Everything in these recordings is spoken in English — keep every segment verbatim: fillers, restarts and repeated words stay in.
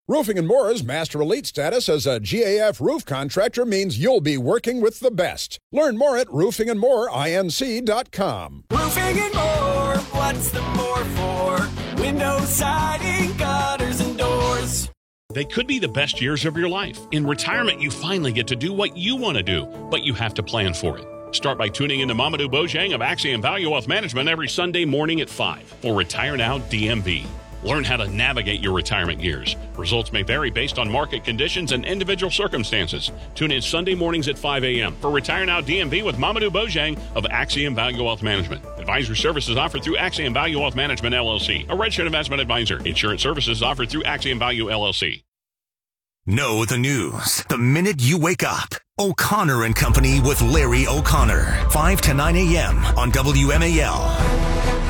Roofing and More's Master Elite status as a G A F roof contractor means you'll be working with the best. Learn more at roofing and more inc dot com. Roofing and More, what's the more for? Windows, siding, gutters, and doors. They could be the best years of your life. In retirement, you finally get to do what you want to do, but you have to plan for it. Start by tuning in to Mamadou Bojang of Axiom Value Wealth Management every Sunday morning at five for Retire Now D M V. Learn how to navigate your retirement years. Results may vary based on market conditions and individual circumstances. Tune in Sunday mornings at five a.m. for Retire Now D M V with Mamadou Bojang of Axiom Value Wealth Management. Advisory services offered through Axiom Value Wealth Management, L L C, a registered investment advisor. Insurance services offered through Axiom Value, L L C. Know the news the minute you wake up. O'Connor and Company with Larry O'Connor. five to nine a.m. on W M A L.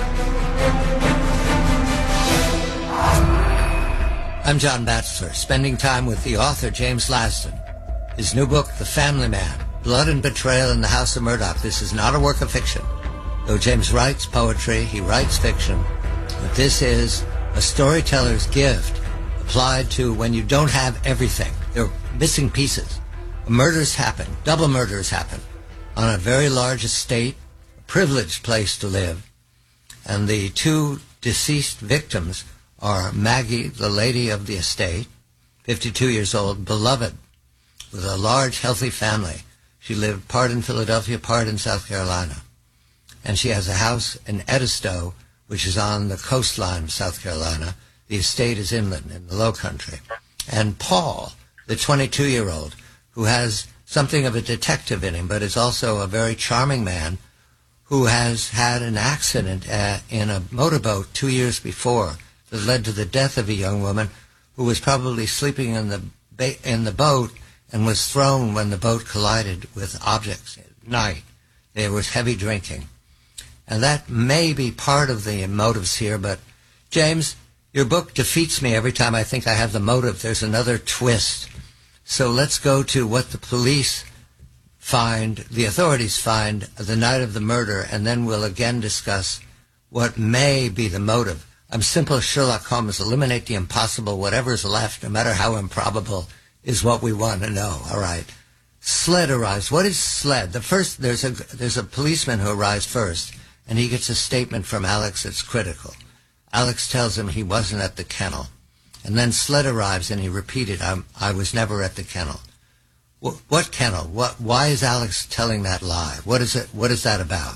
I'm John Batzler, spending time with the author James Laston. His new book, The Family Man, Blood and Betrayal in the House of Murdoch. This is not a work of fiction. Though James writes poetry, he writes fiction. But this is a storyteller's gift applied to when you don't have everything. There are missing pieces. Murders happen, double murders happen on a very large estate, a privileged place to live. And the two deceased victims are Maggie, the lady of the estate, fifty-two years old, beloved, with a large, healthy family. She lived part in Philadelphia, part in South Carolina. And she has a house in Edisto, which is on the coastline of South Carolina. The estate is inland in the low country. And Paul, the twenty-two-year-old, who has something of a detective in him, but is also a very charming man, who has had an accident uh, in a motorboat two years before that led to the death of a young woman who was probably sleeping in the ba- in the boat and was thrown when the boat collided with objects at night. There was heavy drinking. And that may be part of the motives here, but James, your book defeats me every time I think I have the motive. There's another twist. So let's go to what the police find, the authorities find the night of the murder, and then we'll again discuss what may be the motive. I'm simple Sherlock Holmes. Eliminate the impossible. Whatever's left, no matter how improbable, is what we want to know. All right. Sled arrives. What is Sled? The first, there's a there's a policeman who arrives first, and he gets a statement from Alex that's critical. Alex tells him he wasn't at the kennel. And then Sled arrives, and he repeated, I, I was never at the kennel. What, what kennel? What? Why is Alex telling that lie? What is it? What is that about?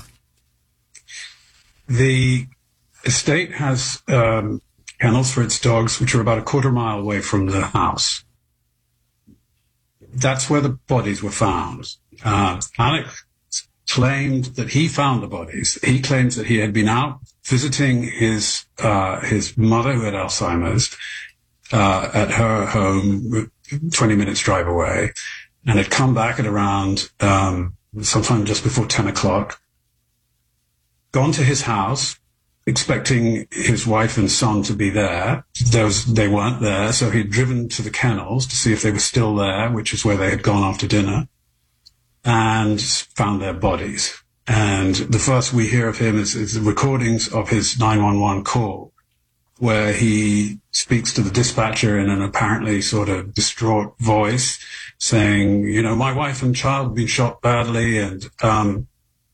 The estate has um, kennels for its dogs, which are about a quarter mile away from the house. That's where the bodies were found. Uh, Alex claimed that he found the bodies. He claims that he had been out visiting his uh, his mother, who had Alzheimer's, uh, at her home, twenty minutes drive away, and had come back at around um, sometime just before ten o'clock, gone to his house, expecting his wife and son to be there. There was, they weren't there, so he'd driven to the kennels to see if they were still there, which is where they had gone after dinner, and found their bodies. And the first we hear of him is, is the recordings of his nine one one call, where he speaks to the dispatcher in an apparently sort of distraught voice, saying, you know, my wife and child have been shot badly, and um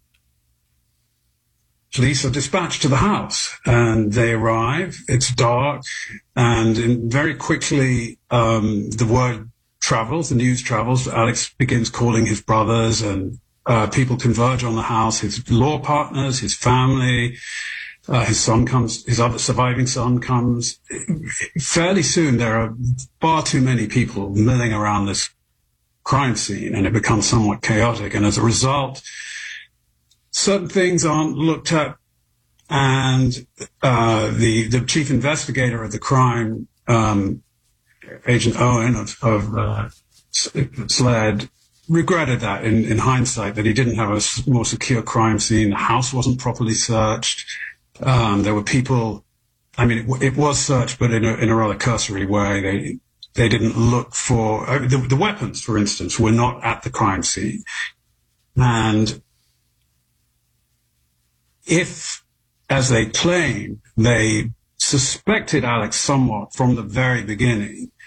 police are dispatched to the house, and they arrive. It's dark, and in, very quickly um, the word travels, the news travels. Alex begins calling his brothers, and uh, people converge on the house, his law partners, his family. Uh, his son comes, his other surviving son comes. Fairly soon, there are far too many people milling around this crime scene, and it becomes somewhat chaotic. And as a result, certain things aren't looked at, and uh, the the chief investigator of the crime, um, Agent Owen of, of uh, Sled, regretted that in, in hindsight, that he didn't have a more secure crime scene. The house wasn't properly searched. Um, there were people, I mean, it, it was searched, but in a, in a rather cursory way. They they didn't look for, uh, the, the weapons, for instance, were not at the crime scene. And if, as they claim, they suspected Alex somewhat from the very beginning,